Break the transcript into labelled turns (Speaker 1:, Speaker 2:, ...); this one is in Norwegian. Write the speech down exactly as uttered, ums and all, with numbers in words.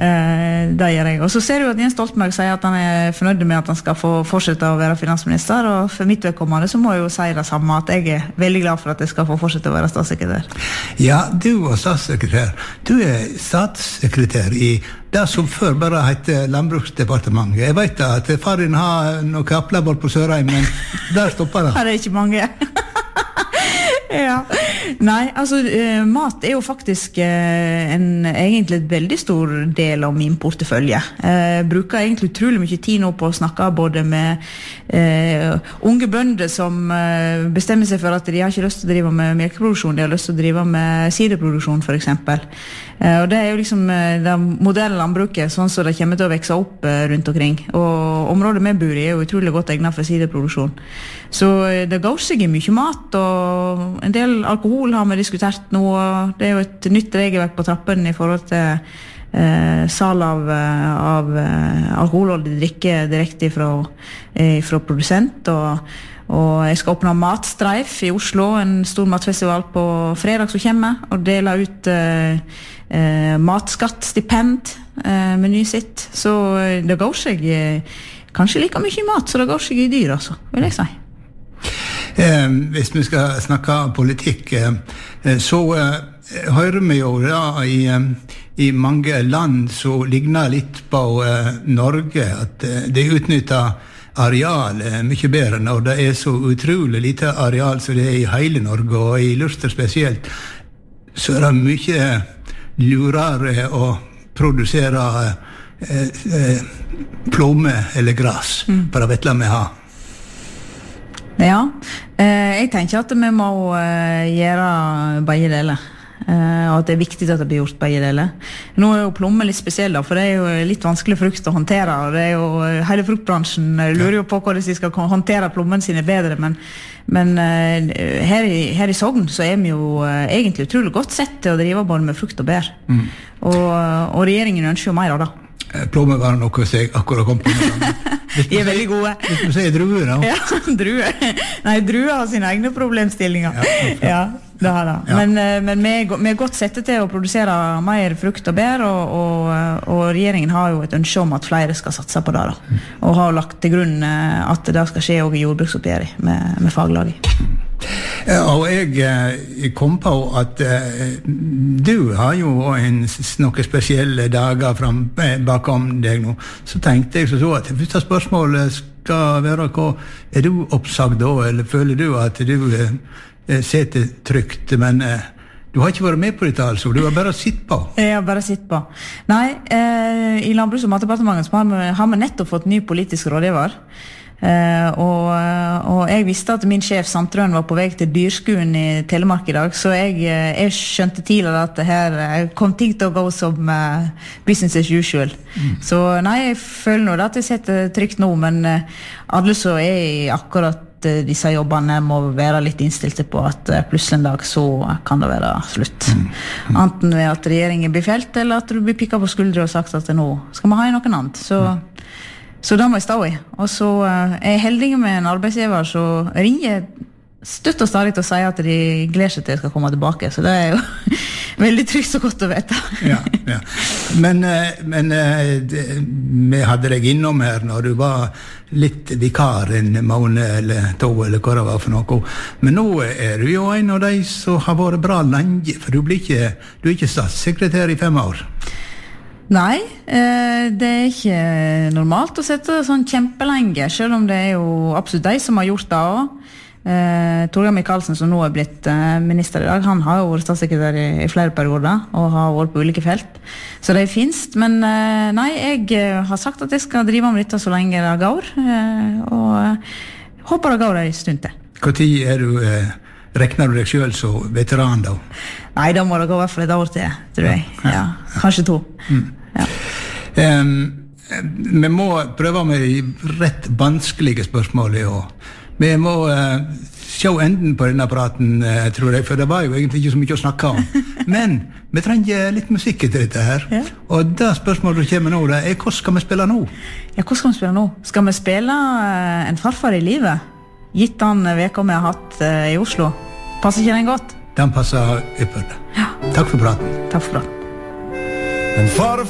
Speaker 1: Eh, det gjør jeg. Og så ser du at Jens Stoltenberg sier at han er fornøyd med at han skal få fortsette å være finansminister, og for mitt vedkommende så må jeg jo si det samme, at jeg er veldig glad for at jeg skal få fortsette å være statssekretær.
Speaker 2: Ja, du var statssekretær. Du er statssekretær i det som før bare heter Landbruksdepartementet. Jeg vet at far din har noen kaplabord på Sørheim, men der stopper det.
Speaker 1: Her er ikke mange. Ja. Nei, altså eh, mat er jo faktisk eh, en egentlig et veldig stor del av min portefølje. Jeg eh, bruker egentlig utrolig mye tid nå på å snakke både med eh, unge bønder som eh, bestemmer seg for at de har ikke lyst til å drive med melkeproduksjon, de har lyst til å drive med siderproduksjon for eksempel. Eh, og det er jo liksom eh, det moderne landbruket, sånn som det kommer til å vekse opp eh, rundt omkring. Og området vi bor i er jo utrolig godt egnet for siderproduksjon. Så eh, det går seg i mye mat, og en del alkohol har vi diskutert nå, og det er jo et nytt regelverk på trappen i forhold til eh, sal av, av eh, alkoholholdig drikke direkte fra, eh, fra produsent, og, og jeg skal åpne Matstreif i Oslo, en stor matfestival på fredag som kommer, og dele ut eh, eh, matskattstipend eh, meny sitt, så det går seg eh, kanskje like mye mat, så det går seg i dyr, altså, vil jeg si.
Speaker 2: Eh, hvis vi skal snakke politikk, eh, så eh, hører vi jo da i, eh, i mange land som ligner litt på eh, Norge, at eh, de utnytter areal eh, mye bedre når det er så utrolig lite areal som det er i hele Norge, og i Luster spesielt, så er det mye lurere å produsere eh, eh, plomme eller gras, mm. på det vettla vi har.
Speaker 1: Ja, eh, jeg tenker at vi må eh, gjøre begge deler, eh, og at det er viktig at det blir gjort begge deler. Nå er jo plomme litt spesiell, for det er jo litt vanskelig frukt å håndtere, og det er jo, hele fruktbransjen lurer jo på hvordan de skal håndtere plommen sine bedre, men, men eh, her, i, her i Sogn så er vi jo eh, egentlig utrolig godt sett til å drive både med frukt og bær, mm. og, og regjeringen ønsker jo mer av det.
Speaker 2: Plomme var noe som jeg akkurat kom på med.
Speaker 1: De er veldig gode.
Speaker 2: Hvis man sier druer, da.
Speaker 1: Ja, druer. Nei, druer har sine egne problemstillinger. Ja, ja det har det. Ja. Men, men vi, er, vi er godt sette til å produsere mer frukt og bær, og, og, og regjeringen har jo et ønske om at flere skal satse på det, da. Og har lagt til grunn at det skal skje også i jordbruksoppgjøret med, med faglaget.
Speaker 2: Ja, og jeg, jeg kom på at uh, du har jo en, noen spesielle dager frem, bakom deg nå. Så tenkte jeg så, så at første spørsmålet skal være hva, er du oppsagt da, eller føler du at du uh, sitter trygt, men uh, du har ikke vært med på dette altså, du har bare sitt på.
Speaker 1: Jeg har bare sitt på. Nei, eh, i Landbruks- og matdepartementet har vi, har vi nettopp fått ny politisk rådgiver. Uh, og, og jeg visste at min sjef Sandtrøen var på vei til dyrskuen i Telemark i dag, så jeg, jeg skjønte tidligere at det her kom ting til å gå som uh, business as usual. Mm. Så nei, jeg føler nå at jeg setter trygt nå, men uh, alle som er i akkurat uh, disse jobbene må være litt innstilte på at uh, plutselig en dag så kan det være slutt. Mm. Mm. Enten ved at regjeringen blir felt, eller at du blir pikket på skuldre og sagt at nå skal vi ha i noen annet. Så mm. Så da må jeg stå i. Og så uh, er jeg heldig med en arbeidsgiver som ringer støtt og stadig til å si at de gleder seg til jeg skal komme tilbake. Så det er jo veldig trygt og godt å vite.
Speaker 2: Ja, ja. Men, uh, men uh, det, vi hadde deg innom her når du var litt vikar en måned eller to, eller hva det var for noe. Men nå er du jo en av de som har vært bra lenge, for du, blir ikke, du er ikke statssekretær i fem år.
Speaker 1: Nei, eh, det er ikke normalt å sette sånn kjempelenge, selv om det er jo absolutt de som har gjort det også. Eh, Torgeir Micaelsen, som nå er blitt eh, minister i dag, han har jo vært statssekretær i, i flere perioder, og har vært på ulike felt. Så det er finst, men eh, nei, jeg har sagt at jeg skal drive med dette så lenge det går, eh, og eh, håper det går en stund til.
Speaker 2: Hvor tid er du... Eh Rekner du deg selv som veteran da?
Speaker 1: Nei, da må det gå i hvert fall et år til, tror jeg. Ja, ja. Kanskje to. Mm. Ja.
Speaker 2: Um, vi må prøve med rett vanskelige spørsmål i år. Vi må uh, se enden på denne praten, uh, tror jeg, for det var jo egentlig ikke så mye å snakke om. Men vi trenger litt musikk til dette her. Ja. Og det spørsmålet som kommer nå, det er hvordan skal vi spille nå?
Speaker 1: Ja, hvordan skal vi spille nå? Skal vi spille uh, En farfar i livet? Gitt den veka vi har hatt uh, i Oslo. Passer ikke den godt?
Speaker 2: Den passer ypperlig.
Speaker 1: Ja.
Speaker 2: Takk for praten.
Speaker 1: Takk for praten.
Speaker 3: En farfar